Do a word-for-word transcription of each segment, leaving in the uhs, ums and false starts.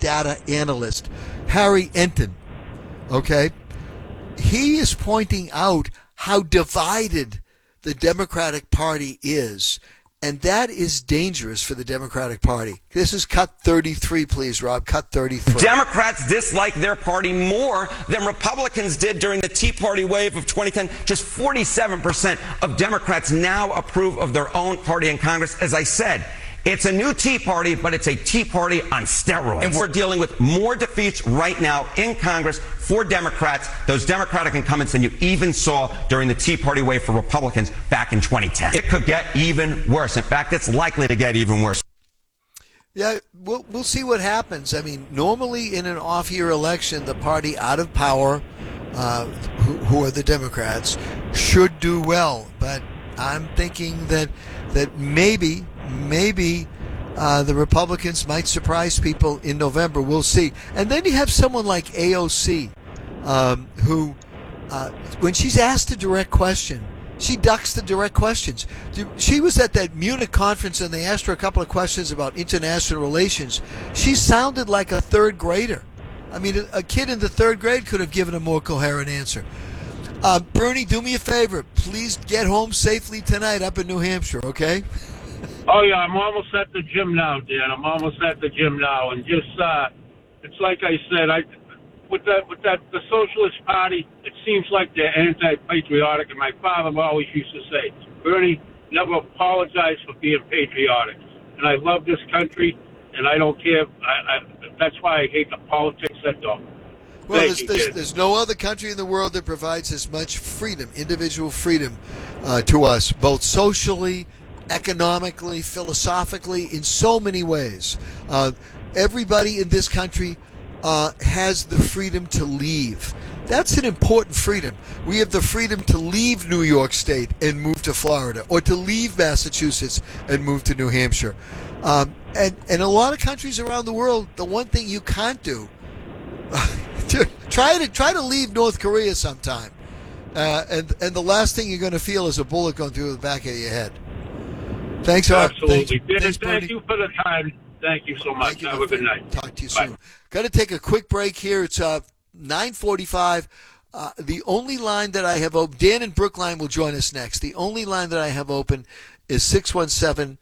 data analyst, Harry Enton, okay? He is pointing out how divided the Democratic Party is, and that is dangerous for the Democratic Party. This is cut thirty-three, please, Rob. Cut thirty-three. Democrats dislike their party more than Republicans did during the Tea Party wave of twenty ten. Just forty-seven percent of Democrats now approve of their own party in Congress. As I said, it's a new Tea Party, but it's a Tea Party on steroids. And we're dealing with more defeats right now in Congress for Democrats, those Democratic incumbents, than you even saw during the Tea Party wave for Republicans back in twenty ten. It could get even worse. In fact, it's likely to get even worse. Yeah, we'll, we'll see what happens. I mean, normally in an off-year election, the party out of power, uh, who, who are the Democrats, should do well. But I'm thinking that that maybe, maybe uh, the Republicans might surprise people in November. We'll see. And then you have someone like A O C, um, who, uh, when she's asked a direct question, she ducks the direct questions. She was at that Munich conference and they asked her a couple of questions about international relations. She sounded like a third grader. I mean, a kid in the third grade could have given a more coherent answer. Uh, Bernie, do me a favor. Please get home safely tonight up in New Hampshire, okay? Oh, yeah, I'm almost at the gym now, Dan. I'm almost at the gym now. And just, uh, it's like I said, I, with that, with that, the Socialist Party, it seems like they're anti-patriotic. And my father always used to say, Bernie, never apologize for being patriotic. And I love this country, and I don't care. I, I, that's why I hate the politics that don't. Well, there's, there's, there's no other country in the world that provides as much freedom, individual freedom, uh, to us, both socially, economically, philosophically, in so many ways. Uh, everybody in this country uh, has the freedom to leave. That's an important freedom. We have the freedom to leave New York State and move to Florida, or to leave Massachusetts and move to New Hampshire. Um, and, and a lot of countries around the world, the one thing you can't do, try to try to leave North Korea sometime, uh, and and the last thing you're going to feel is a bullet going through the back of your head. Thanks, Art. Absolutely. Thanks, thanks, thank you for the time. Thank you so much. Thank you, Have a good night. Talk to you Bye. soon. Got to take a quick break here. It's uh, nine forty-five. Uh, the only line that I have open, Dan and Brookline will join us next. The only line that I have open is six one seven,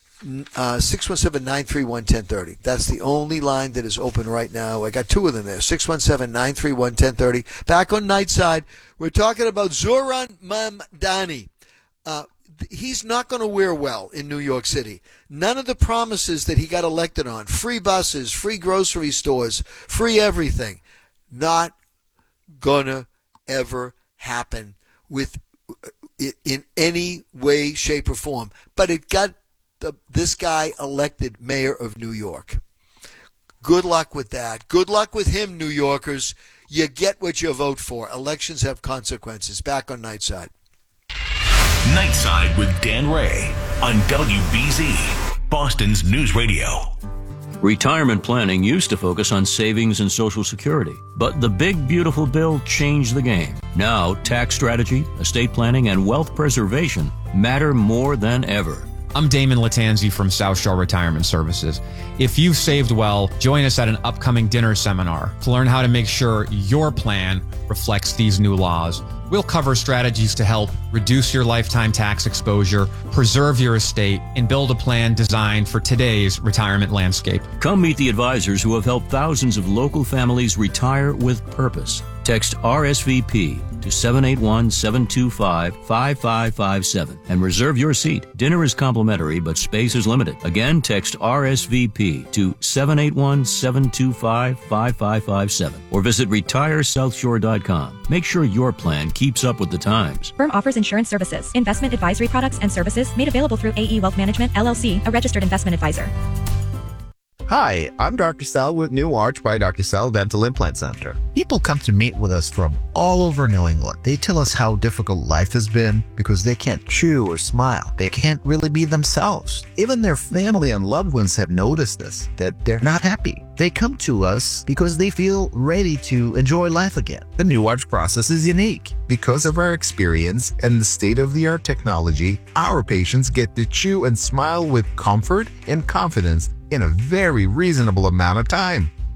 nine three one, one zero three zero. That's the only line that is open right now. I got two of them there, six one seven, nine three one, one zero three zero. Back on Nightside, we're talking about Zohran Mamdani. Uh, he's not going to wear well in New York City. None of the promises that he got elected on, free buses, free grocery stores, free everything, not going to ever happen with in any way, shape, or form. But it got the, this guy elected mayor of New York. Good luck with that. Good luck with him, New Yorkers. You get what you vote for. Elections have consequences. Back on Nightside. Nightside with Dan Ray on W B Z, Boston's News Radio. Retirement planning used to focus on savings and Social Security, but the big beautiful bill changed the game. Now, tax strategy, estate planning, and wealth preservation matter more than ever. I'm Damon Latanzi from South Shore Retirement Services. If you've saved well, join us at an upcoming dinner seminar to learn how to make sure your plan reflects these new laws. We'll cover strategies to help reduce your lifetime tax exposure, preserve your estate, and build a plan designed for today's retirement landscape. Come meet the advisors who have helped thousands of local families retire with purpose. Text R S V P to seven eight one, seven two five, five five five seven and reserve your seat. Dinner is complimentary, but space is limited. Again, text R S V P to seven eight one, seven two five, five five five seven or visit retire south shore dot com. Make sure your plan keeps up with the times. Firm offers insurance services, investment advisory products and services made available through A E Wealth Management, L L C, a registered investment advisor. Hi, I'm Doctor Sal with New Arch by Doctor Sal Dental Implant Center. People come to meet with us from all over New England. They tell us how difficult life has been because they can't chew or smile. They can't really be themselves. Even their family and loved ones have noticed this, that they're not happy. They come to us because they feel ready to enjoy life again. The New Arch process is unique. Because of our experience and the state-of-the-art technology, our patients get to chew and smile with comfort and confidence in a very reasonable amount of time.